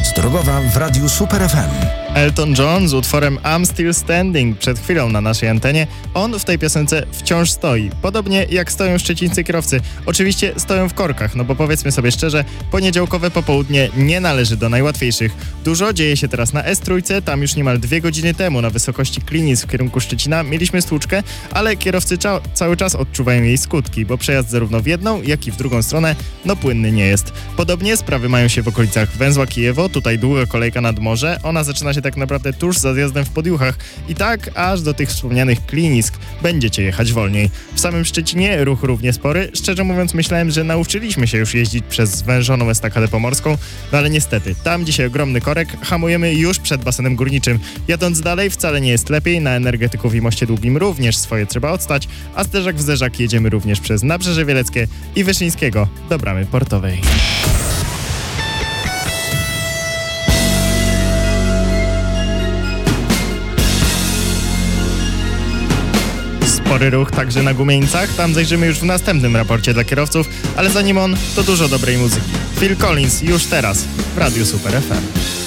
Noc drogowa w Radiu Super FM. Elton John z utworem I'm Still Standing przed chwilą na naszej antenie. On w tej piosence wciąż stoi. Podobnie jak stoją szczecińscy kierowcy. Oczywiście stoją w korkach, no bo powiedzmy sobie szczerze, poniedziałkowe popołudnie nie należy do najłatwiejszych. Dużo dzieje się teraz na S3, tam już niemal 2 godziny temu na wysokości Klinic w kierunku Szczecina mieliśmy stłuczkę, ale kierowcy cały czas odczuwają jej skutki, bo przejazd zarówno w jedną, jak i w drugą stronę płynny nie jest. Podobnie sprawy mają się w okolicach węzła Kijewo, tutaj długa kolejka nad morze, ona zaczyna się tak naprawdę tuż za zjazdem w Podjuchach i tak aż do tych wspomnianych klinisk będziecie jechać wolniej. W samym Szczecinie ruch równie spory. Szczerze mówiąc myślałem, że nauczyliśmy się już jeździć przez zwężoną estakadę pomorską, no ale niestety, tam dzisiaj ogromny korek, hamujemy już przed basenem górniczym. Jadąc dalej wcale nie jest lepiej, na Energetyków i Moście Długim również swoje trzeba odstać, a zderzak w zderzak jedziemy również przez Nabrzeże Wieleckie i Wyszyńskiego do bramy portowej. Spory ruch także na Gumieńcach, tam zajrzymy już w następnym raporcie dla kierowców, ale zanim on, to dużo dobrej muzyki. Phil Collins już teraz w Radiu Super FM.